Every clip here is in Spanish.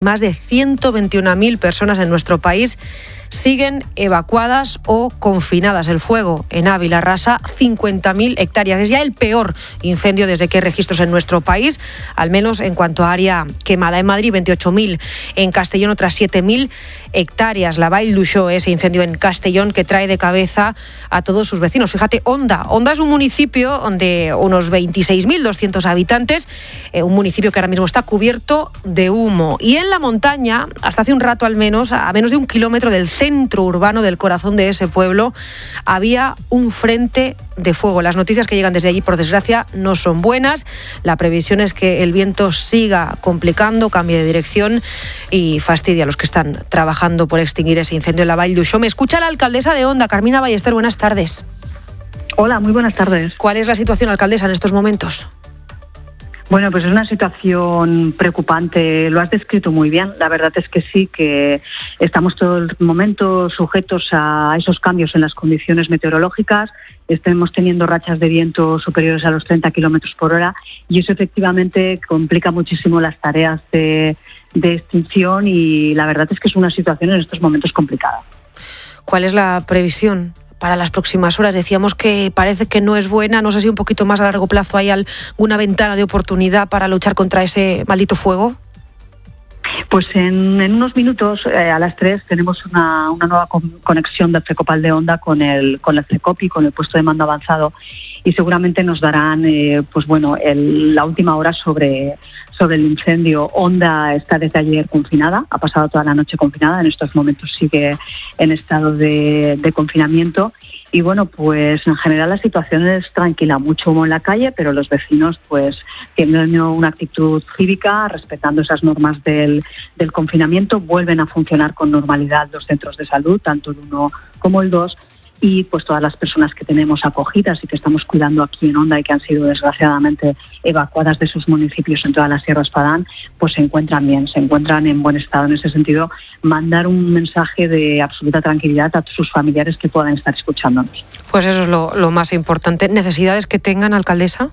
más de 121.000 personas en nuestro país siguen evacuadas o confinadas. El fuego en Ávila arrasa 50.000 hectáreas. Es ya el peor incendio desde que hay registros en nuestro país, al menos en cuanto a área quemada. En Madrid, 28.000. En Castellón, otras 7.000 hectáreas. La Vall d'Uixó, ese incendio en Castellón que trae de cabeza a todos sus vecinos. Fíjate, Onda es un municipio de unos 26.200 habitantes, un municipio que ahora mismo está cubierto de humo. Y en la montaña, hasta hace un rato al menos, a menos de 1 kilómetro del centro urbano del corazón de ese pueblo, había un frente de fuego. Las noticias que llegan desde allí, por desgracia, no son buenas. La previsión es que el viento siga complicando, cambie de dirección y fastidie a los que están trabajando por extinguir ese incendio en la Vall d'Uixó. Me escucha la alcaldesa de Onda, Carmina Ballester. Buenas tardes. Hola, muy buenas tardes. ¿Cuál es la situación, alcaldesa, en estos momentos? Bueno, pues es una situación preocupante, lo has descrito muy bien. La verdad es que sí, que estamos todo el momento sujetos a esos cambios en las condiciones meteorológicas. Estamos teniendo rachas de viento superiores a los 30 kilómetros por hora y eso efectivamente complica muchísimo las tareas de extinción y la verdad es que es una situación en estos momentos complicada. ¿Cuál es la previsión para las próximas horas? Decíamos que parece que no es buena, no sé si un poquito más a largo plazo hay alguna ventana de oportunidad para luchar contra ese maldito fuego. Pues en unos minutos, a las 3, tenemos una nueva conexión del FECOPAL de Onda con el FECOPI, con el puesto de mando avanzado, y seguramente nos darán la última hora sobre el incendio. Onda está desde ayer confinada, ha pasado toda la noche confinada, en estos momentos sigue en estado de confinamiento. Y bueno, pues en general la situación es tranquila, mucho humo en la calle, pero los vecinos pues tienen una actitud cívica, respetando esas normas del confinamiento, vuelven a funcionar con normalidad los centros de salud, tanto el 1 como el 2, y pues todas las personas que tenemos acogidas y que estamos cuidando aquí en Onda y que han sido desgraciadamente evacuadas de sus municipios en toda la Sierra Espadán, pues se encuentran bien, se encuentran en buen estado. En ese sentido, mandar un mensaje de absoluta tranquilidad a sus familiares que puedan estar escuchándonos. Pues eso es lo más importante. ¿Necesidades que tengan, alcaldesa?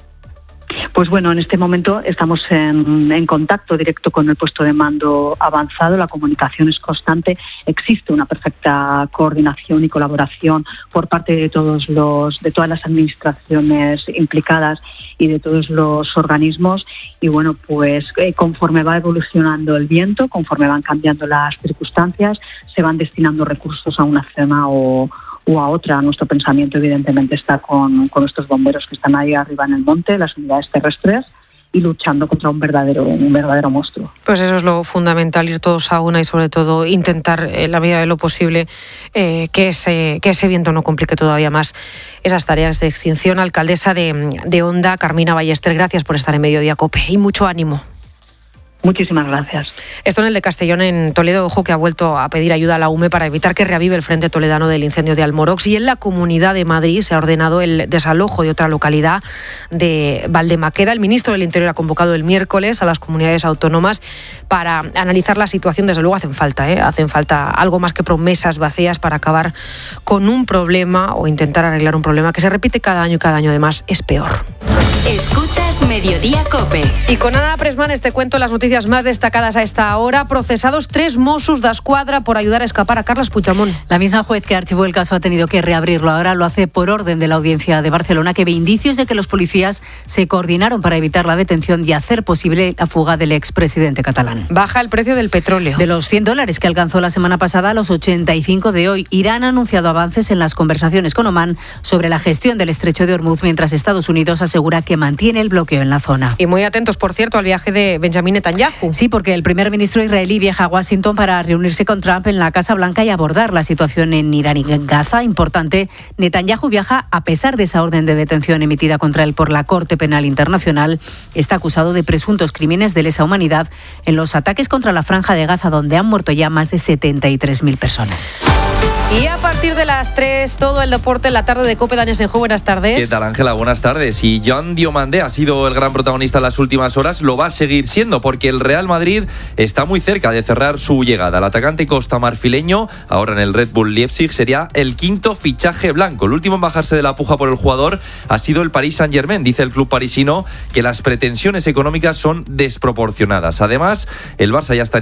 Pues bueno, en este momento estamos en contacto directo con el puesto de mando avanzado, la comunicación es constante, existe una perfecta coordinación y colaboración por parte de todas las administraciones implicadas y de todos los organismos, y bueno, pues conforme va evolucionando el viento, conforme van cambiando las circunstancias, se van destinando recursos a una zona o a otra. Nuestro pensamiento evidentemente está con nuestros bomberos que están ahí arriba en el monte, las unidades terrestres, y luchando contra un verdadero monstruo. Pues eso es lo fundamental, ir todos a una y sobre todo intentar en la medida de lo posible que ese viento no complique todavía más esas tareas de extinción. Alcaldesa de Onda, Carmina Ballester, gracias por estar en Mediodía COPE y mucho ánimo. Muchísimas gracias. Esto en el de Castellón, en Toledo, ojo, que ha vuelto a pedir ayuda a la UME para evitar que reavive el frente toledano del incendio de Almorox. Y en la Comunidad de Madrid se ha ordenado el desalojo de otra localidad, de Valdemaqueda. El ministro del Interior ha convocado el miércoles a las comunidades autónomas para analizar la situación. Desde luego hacen falta algo más que promesas vacías para acabar con un problema o intentar arreglar un problema que se repite cada año y cada año además es peor. Escuchas Mediodía COPE. Y con Ana Presmanes te cuento las noticias más destacadas a esta hora. Procesados 3 Mossos d'Esquadra por ayudar a escapar a Carles Puigdemont. La misma juez que archivó el caso ha tenido que reabrirlo. Ahora lo hace por orden de la Audiencia de Barcelona, que ve indicios de que los policías se coordinaron para evitar la detención y hacer posible la fuga del expresidente catalán. Baja el precio del petróleo. De los $100 que alcanzó la semana pasada a los 85 de hoy. Irán ha anunciado avances en las conversaciones con Omán sobre la gestión del estrecho de Hormuz, mientras Estados Unidos asegura que mantiene el bloqueo en la zona. Y muy atentos, por cierto, al viaje de Benjamin Netanyahu. Sí, porque el primer ministro israelí viaja a Washington para reunirse con Trump en la Casa Blanca y abordar la situación en Irán y en Gaza. Importante, Netanyahu viaja a pesar de esa orden de detención emitida contra él por la Corte Penal Internacional. Está acusado de presuntos crímenes de lesa humanidad en los ataques contra la Franja de Gaza, donde han muerto ya más de 73.000 personas. Y a partir de las 3, todo el deporte en la tarde de COPE. Dani Asenjo, buenas tardes. ¿Qué tal, Ángela? Buenas tardes. Y Joan Diomandé ha sido el gran protagonista en las últimas horas, lo va a seguir siendo, porque el Real Madrid está muy cerca de cerrar su llegada. El atacante costamarfileño, ahora en el Red Bull Leipzig, sería el 5º fichaje blanco. El último en bajarse de la puja por el jugador ha sido el Paris Saint-Germain. Dice el club parisino que las pretensiones económicas son desproporcionadas. Además, el Barça ya está